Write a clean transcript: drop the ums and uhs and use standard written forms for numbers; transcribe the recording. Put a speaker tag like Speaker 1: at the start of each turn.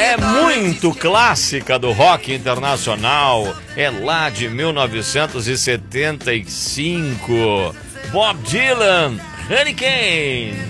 Speaker 1: é muito clássica do rock internacional. É lá de 1975. Bob Dylan, Hurricane.